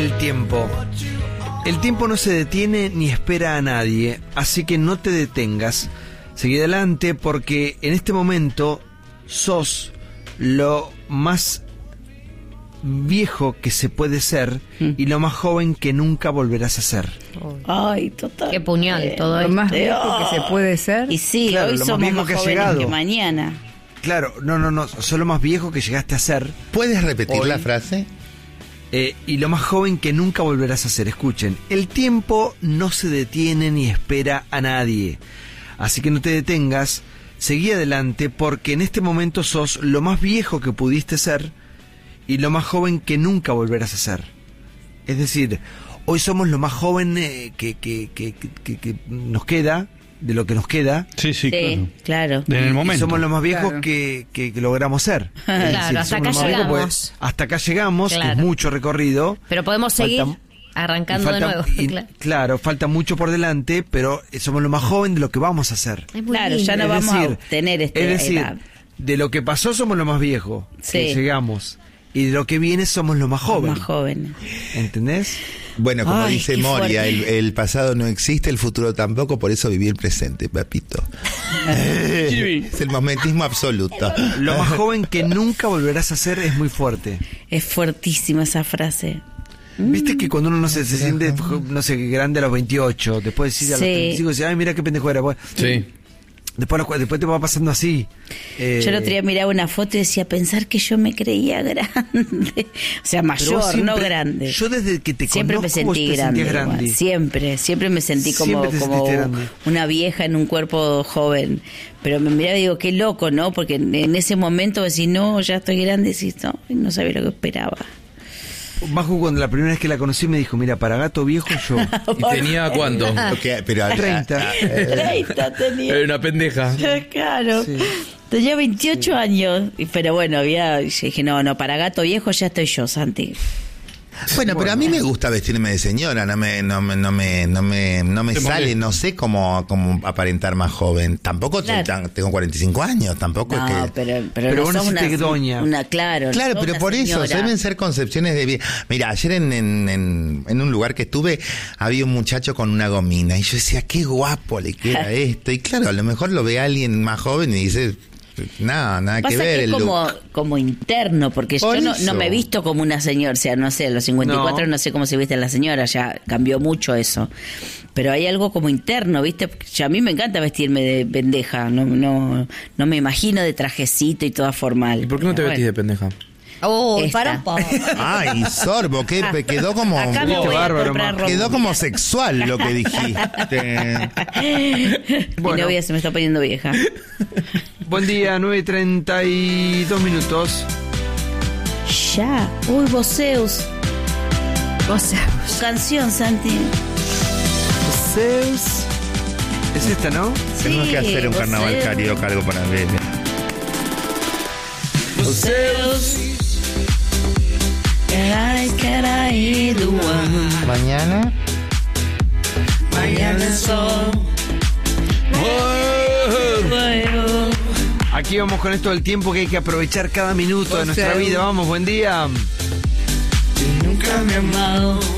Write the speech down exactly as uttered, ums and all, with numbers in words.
El tiempo. El tiempo no se detiene ni espera a nadie, así que no te detengas. Seguí adelante porque en este momento sos lo más viejo que se puede ser mm. y lo más joven que nunca volverás a ser. Ay, total. Qué puñal todo Lo esto. más viejo oh. que se puede ser. Y sí, Claro, hoy lo más somos viejo más que ha jóvenes llegado. que mañana. Claro, no, no, no, sos lo más viejo que llegaste a ser. ¿Puedes repetir Hoy. la frase? Eh, y lo más joven que nunca volverás a ser. Escuchen, el tiempo no se detiene ni espera a nadie. Así que no te detengas, seguí adelante porque en este momento sos lo más viejo que pudiste ser y lo más joven que nunca volverás a ser. Es decir, hoy somos lo más joven eh, que, que, que, que, que nos queda, de lo que nos queda. Sí, sí, Sí, claro. claro. En el Y momento. somos los más viejos Claro. que, que, que logramos ser. Es Claro, hasta somos acá los más viejos porque llegamos. hasta acá llegamos, Claro. que es mucho recorrido. Pero podemos seguir Falta- arrancando y falta- de nuevo. y- claro. claro, falta mucho por delante, pero somos lo más joven de lo que vamos a hacer. Es muy Claro, lindo. ya no Es vamos decir, a obtener esta Es decir, edad. de lo que pasó somos lo más viejo Sí. que llegamos. Y de lo que viene somos lo más joven. Más jóvenes. ¿Entendés? Bueno, como Ay, dice qué Moria, fuerte. el, el pasado no existe, el futuro tampoco, por eso viví el presente, papito. Es el momentismo absoluto. Lo más joven que nunca volverás a ser es muy fuerte. Es fuertísima esa frase. Viste que cuando uno no se, se siente, no sé, grande a los veintiocho, después decís a los Sí. treinta y cinco, decís, ay, mira qué pendejo era. Bueno, Sí. Después, los- después te va pasando así. Eh, Yo el otro día miraba una foto y decía, pensar que yo me creía grande. O sea, pero mayor, vos siempre- no grande. Yo desde que te Siempre me conozco, vos sentí te grande, sentías igual. grande. Siempre, siempre me sentí como, Siempre te como sentiste grande. una vieja en un cuerpo joven. Pero me miraba y digo, qué loco, ¿no? Porque en, en ese momento decís, no, ya estoy grande, decís, no, y no sabía lo que esperaba. Maju, cuando la primera vez que la conocí me dijo, mira, para gato viejo yo. ¿Y tenía cuánto? Ok, pero, treinta. treinta tenía. Era una pendeja. Claro. Sí. Tenía veintiocho años. Y- Pero bueno, había. Yo dije, no, no, para gato viejo ya estoy yo, Santi. Bueno, pero a mí me gusta vestirme de señora, no me, no me, no me, no me, no me ¿Te sale, molesta? no sé cómo, cómo aparentar más joven. Tampoco Claro. tengo- tengo cuarenta y cinco años, tampoco No, es que... pero, pero, Pero no vos sos naciste una, doña. una, claro. Claro, sos pero una por eso señora. deben ser concepciones de vida. Mira, ayer en, en, en, en un lugar que estuve había un muchacho con una gomina y yo decía, qué guapo le queda esto. Y claro, a lo mejor lo ve alguien más joven y dice, no, nada Pasa que ver que el es como, look. como interno, porque Por yo no, eso. no me he visto como una señora, o sea, no sé, a los cincuenta y cuatro no, No. sé cómo se viste la señora, ya cambió mucho eso. Pero hay algo como interno, ¿viste? Ya a mí me encanta vestirme de pendeja, no, no, no me imagino de trajecito y toda formal. ¿Y por qué no te Pero vestís de bueno. pendeja? Oh, Esta. para un poco. Ay, sorbo, que quedó como... Acá me voy a bárbaro, comprar ma. ropa. Quedó como sexual lo que dijiste. Mi Bueno. novia se me está poniendo vieja. Buen día, nueve y treinta y dos minutos. Ya. Uy, Voseus. Voseus. Tu canción, Santi. Zeus. Es esta, ¿no? Tenemos Sí, que hacer un carnaval Voseus. carioca, algo para ver. Voseus. Caray, caray, the one. Mañana. Mañana el sol. Bueno. Aquí vamos con esto del tiempo que hay que aprovechar cada minuto de nuestra vida. Vamos, buen día. Nunca me he amado